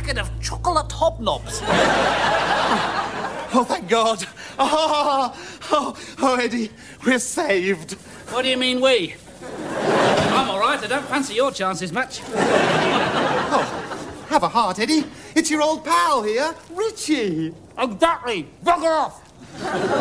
packet of chocolate hobnobs. Oh, thank God. Oh, Eddie, we're saved. What do you mean, we? I'm all right. I don't fancy your chances much. Oh, have a heart, Eddie. It's your old pal here, Richie. Exactly. Bugger off.